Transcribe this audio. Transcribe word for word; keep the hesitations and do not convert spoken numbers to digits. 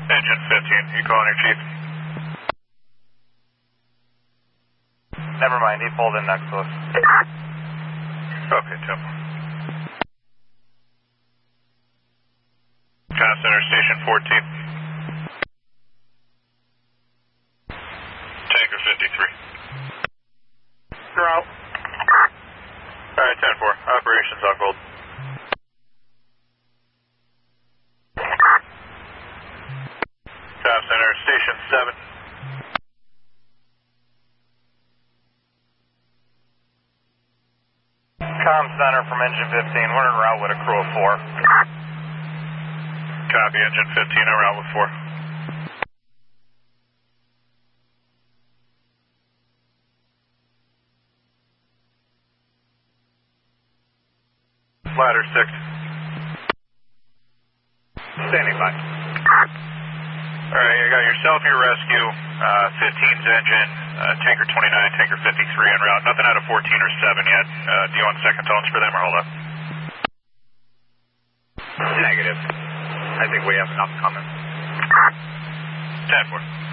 Engine fifteen, you calling your chief? Never mind, he pulled in next to us. Okay, Tim. Comm Center, Station fourteen. Tanker fifty-three. You're out. Alright, ten four. Operations on hold. Comm Center, Station seven. Comm Center from Engine fifteen, we're en route with a crew of four. Copy, Engine fifteen, en route with four. Ladder six. Standing by. Alright, you got yourself, your rescue, uh, fifteen's engine, uh, Tanker twenty-nine, Tanker fifty-three en route. Nothing out of fourteen or seven yet. Uh, do you want second tones for them or hold up? Negative. I think we have enough coming. ten four.